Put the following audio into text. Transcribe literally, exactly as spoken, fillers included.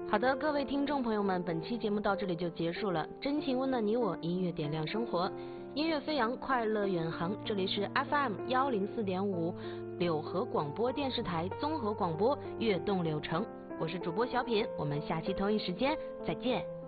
好的，各位听众朋友们，本期节目到这里就结束了。真情温暖你我，音乐点亮生活，音乐飞扬，快乐远航。这里是 F M 幺零四点五柳河广播电视台综合广播，悦动柳城。我是主播小品，我们下期同一时间再见。